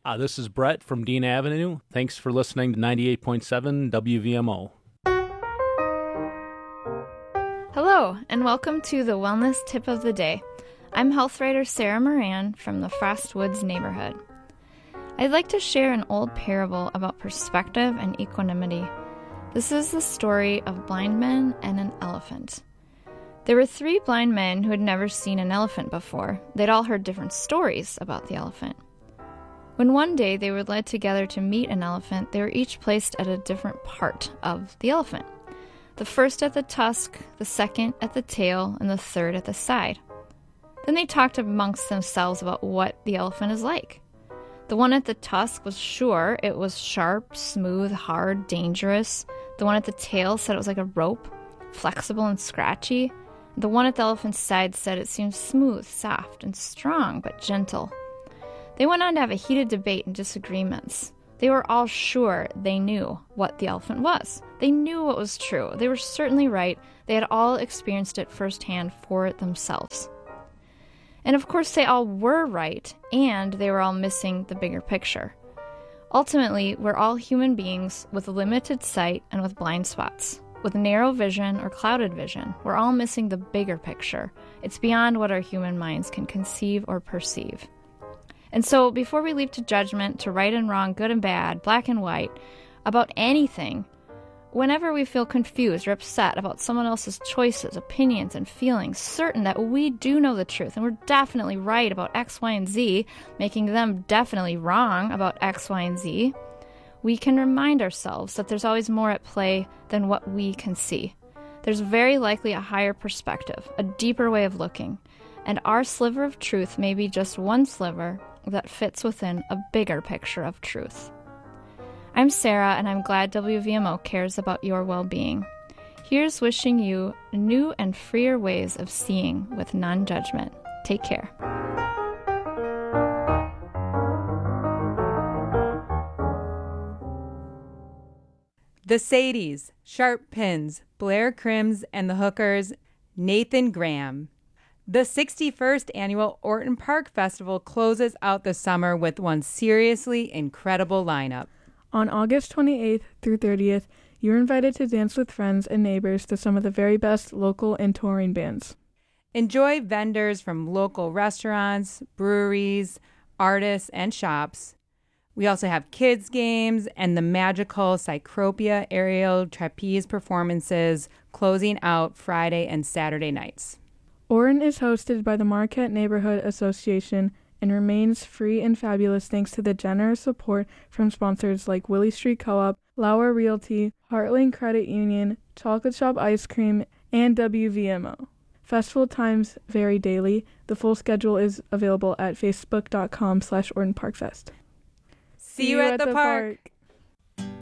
This is Brett from Dean Avenue. Thanks for listening to 98.7 WVMO. Hello, and welcome to the Wellness Tip of the Day. I'm health writer Sarah Moran from the Frost Woods neighborhood. I'd like to share an old parable about perspective and equanimity. This is the story of blind men and an elephant. There were 3 blind men who had never seen an elephant before. They'd all heard different stories about the elephant. When one day they were led together to meet an elephant, they were each placed at a different part of the elephant. The first at the tusk, the second at the tail, and the third at the side. Then they talked amongst themselves about what the elephant is like. The one at the tusk was sure it was sharp, smooth, hard, dangerous. The one at the tail said it was like a rope, flexible and scratchy. The one at the elephant's side said it seemed smooth, soft, and strong, but gentle. They went on to have a heated debate and disagreements. They were all sure they knew what the elephant was. They knew what was true. They were certainly right. They had all experienced it firsthand for themselves. And of course, they all were right, and they were all missing the bigger picture. Ultimately, we're all human beings with limited sight and with blind spots. With narrow vision or clouded vision, we're all missing the bigger picture. It's beyond what our human minds can conceive or perceive. And so, before we leap to judgment, to right and wrong, good and bad, black and white, about anything, whenever we feel confused or upset about someone else's choices, opinions, and feelings, certain that we do know the truth and we're definitely right about X, Y, and Z, making them definitely wrong about X, Y, and Z, we can remind ourselves that there's always more at play than what we can see. There's very likely a higher perspective, a deeper way of looking, and our sliver of truth may be just one sliver that fits within a bigger picture of truth. I'm Sarah, and I'm glad WVMO cares about your well-being. Here's wishing you new and freer ways of seeing with non-judgment. Take care. The Sadies, Sharp Pins, Blair Crims and the Hookers, Nathan Graham. The 61st Annual Orton Park Festival closes out the summer with one seriously incredible lineup. On August 28th through 30th, you're invited to dance with friends and neighbors to some of the very best local and touring bands. Enjoy vendors from local restaurants, breweries, artists, and shops. We also have kids' games and the magical Cycropia aerial trapeze performances closing out Friday and Saturday nights. Orton is hosted by the Marquette Neighborhood Association and remains free and fabulous thanks to the generous support from sponsors like Willie Street Co-op, Lauer Realty, Heartland Credit Union, Chocolate Shop Ice Cream, and WVMO. Festival times vary daily. The full schedule is available at facebook.com/OrtonParkFest. See you at the park.